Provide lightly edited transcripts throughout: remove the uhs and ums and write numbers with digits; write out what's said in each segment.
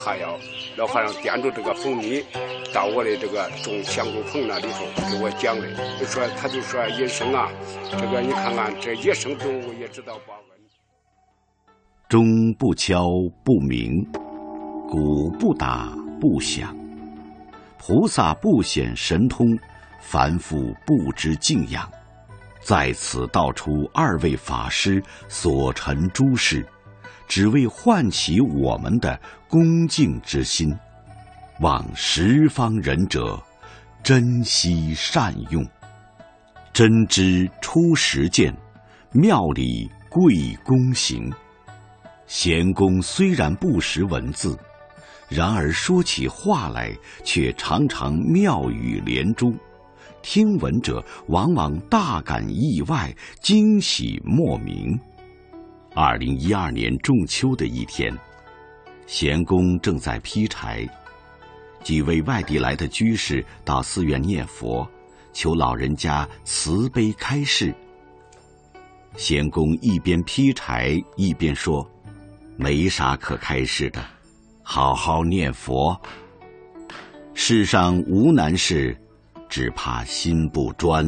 还要老和尚点着这个蜂蜜，到我的这个种香菇棚那里头给我讲的，他就说医生啊，这个你看看这野生动物也知道报恩。 钟不敲不鸣，鼓不打不响，菩萨不显神通，凡夫不知敬仰。在此道出二位法师所陈诸事，只为唤起我们的恭敬之心，望十方仁者珍惜善用。真知出实践，妙理贵躬行。贤公虽然不识文字，然而说起话来却常常妙语连珠，听闻者往往大感意外，惊喜莫名。2012年仲秋的一天，贤公正在劈柴，几位外地来的居士到寺院念佛，求老人家慈悲开示。贤公一边劈柴一边说：“没啥可开示的，好好念佛。世上无难事，只怕心不专。”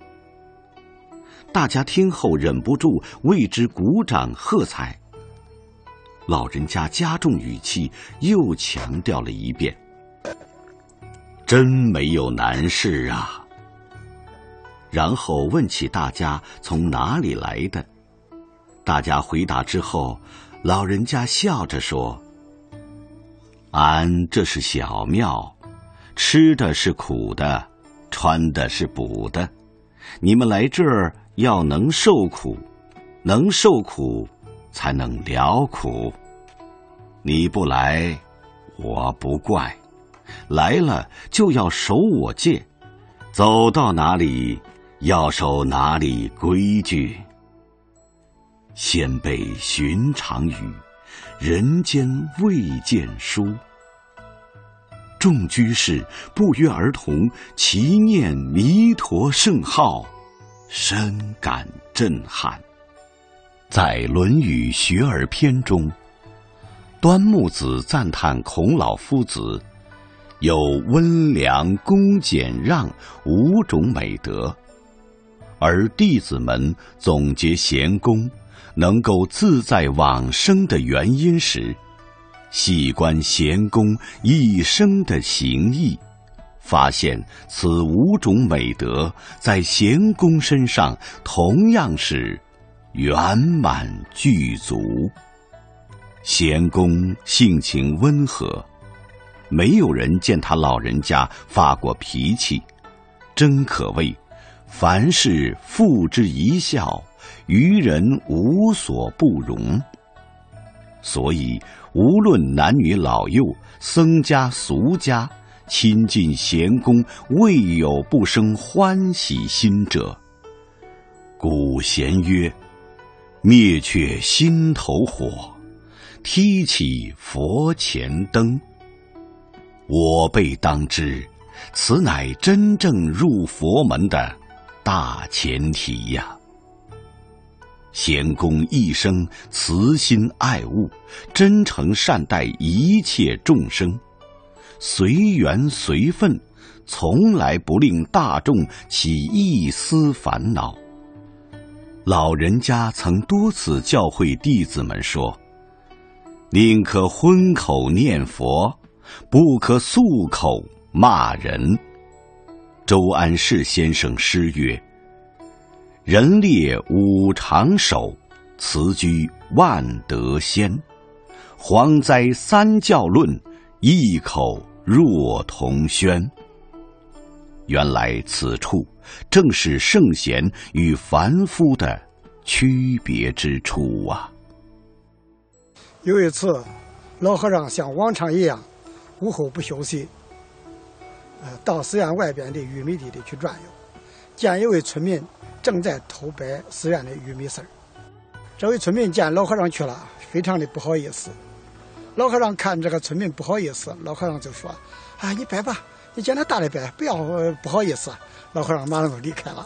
大家听后忍不住为之鼓掌喝彩。老人家加重语气，又强调了一遍：“真没有难事啊。”然后问起大家从哪里来的。大家回答之后，老人家笑着说：“俺这是小庙，吃的是苦的，穿的是补的。你们来这儿要能受苦，能受苦才能了苦。你不来，我不怪；来了就要守我戒，走到哪里要守哪里规矩。先辈寻常语，人间未见书。”众居士不约而同齐念弥陀圣号，深感震撼。在《论语·学而篇》中，端木子赞叹孔老夫子有温良恭俭让5种美德，而弟子们总结贤公能够自在往生的原因时，细观贤公一生的行义，发现此5种美德在贤公身上同样是圆满具足。贤公性情温和，没有人见他老人家发过脾气，真可谓凡事付之一笑，于人无所不容。所以无论男女老幼，僧家俗家，亲近贤公，未有不生欢喜心者。古贤曰：“灭却心头火，提起佛前灯。”我辈当知，此乃真正入佛门的大前提呀。贤公一生慈心爱物，真诚善待一切众生，随缘随分，从来不令大众起一丝烦恼。老人家曾多次教诲弟子们说：“宁可荤口念佛，不可素口骂人。”周安世先生诗曰：“人列五常守，辞居万德先。蝗灾三教论，异口若同宣。”原来此处正是圣贤与凡夫的区别之处啊。 有一次，老和尚像往常一样，午后不休息，到寺院外边的玉米地里去转悠，见一位村民正在偷掰寺院的玉米丝儿。这位村民见老和尚去了，非常的不好意思。老和尚看这个村民不好意思，老和尚就说：“啊，你掰吧，你见他大的掰，不要不好意思。”老和尚马上就离开了。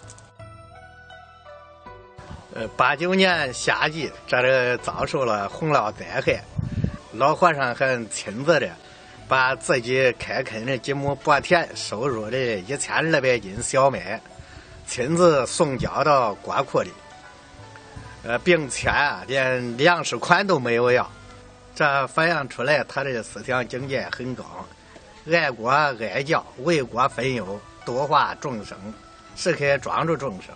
89年夏季，这遭受了洪涝灾害， 老和尚还亲自的把自己开垦的几亩薄田收入的1200斤小麦，亲自送交到国库里，并且连粮食款都没有要。这反映出来他的思想境界很高，爱国爱教，为国分忧，度化众生，时刻庄助众生。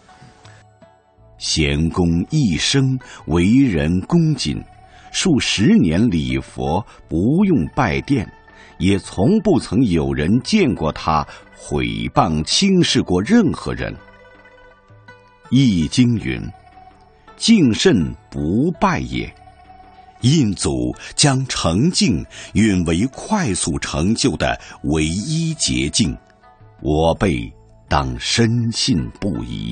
贤公一生为人恭谨，数十年礼佛，不用拜殿，也从不曾有人见过他毁谤轻视过任何人。易经云：敬慎不败也。印祖将成敬允为快速成就的唯一捷径，我辈当深信不疑。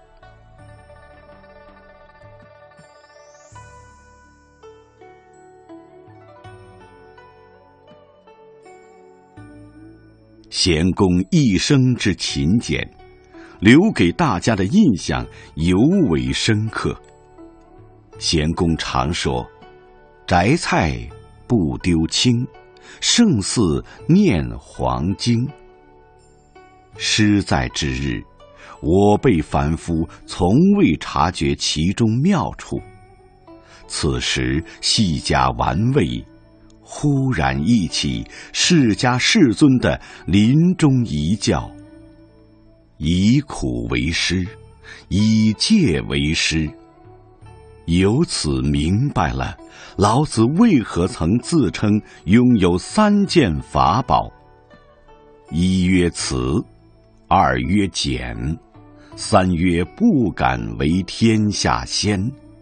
贤公一生之勤俭，留给大家的印象尤为深刻。贤公常说：摘菜不丢青，胜似念黄经。诗在之日，我辈凡夫从未察觉其中妙处，此时细加玩味，忽然忆起释迦世尊的临终遗教：以苦为师，以戒为师。由此明白了老子为何曾自称拥有3件法宝：一曰慈，二曰俭，三曰不敢为天下先。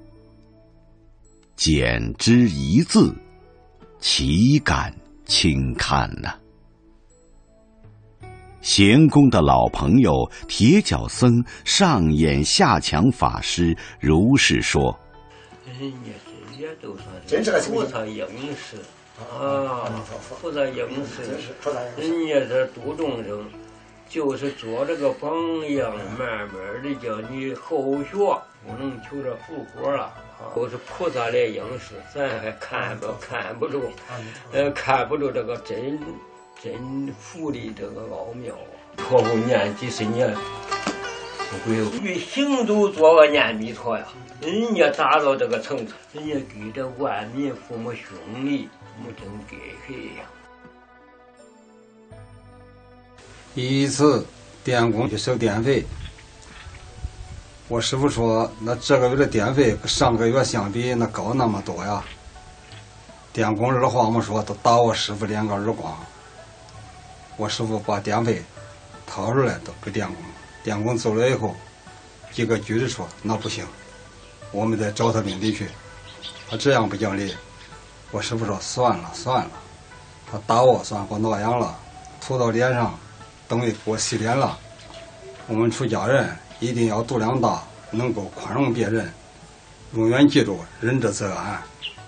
俭之一字，岂敢轻看呢？贤公的老朋友铁脚僧上演下强法师如是说： 人家这些都算是菩萨应时啊，菩萨应时，人家这度众生，就是做这个榜样，慢慢的叫你后学，不能求这复活了。都是菩萨来应时，咱还看不住，看不住这个真佛的这个奥妙。托付念几十年，不会与行走做个念弥陀呀。人家达到这个程度，人家给这万民父母兄弟，没真给谁呀。 一次电工去收电费，我师傅说，那这个月的电费跟上个月相比，那高那么多呀。电工二话没说，都打我师傅2个耳光。我师傅把电费掏出来都给电工，电工走了以后，一个句子说：“那不行，我们再找他领地去。”他这样不讲理。我师傅说：“算了，他打我算给我挠痒了，涂到脸上，等于给我洗脸了。我们出家人一定要度量大，能够宽容别人，永远记住仁者则安。”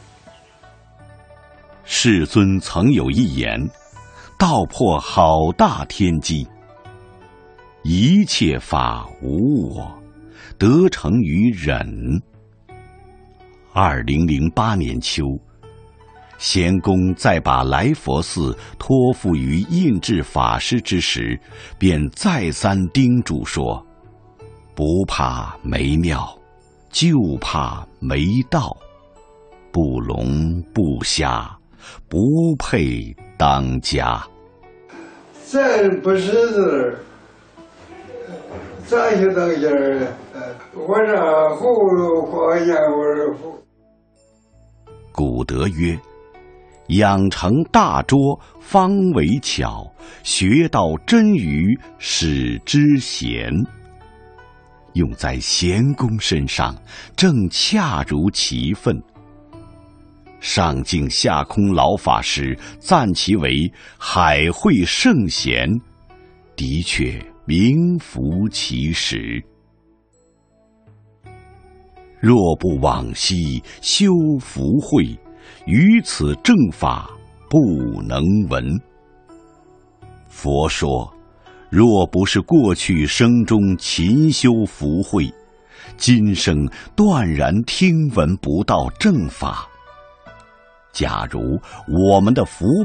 世尊曾有一言，道破好大天机：一切法无我，得成于忍。2008年秋，贤公在把来佛寺托付于印智法师之时，便再三叮嘱说：不怕没庙，就怕没道，不聋不瞎，不配当家。 咱不识字，咋就当家儿？我这葫芦画烟味。 古德曰：养成大拙，方为巧；学到真愚，使之贤。用在贤公身上，正恰如其分。上敬下空老法师赞其为海会圣贤，的确名副其实。若不往昔修福慧，于此正法不能闻。佛说，若不是过去生中勤修福慧，今生断然听闻不到正法。 假如我们的福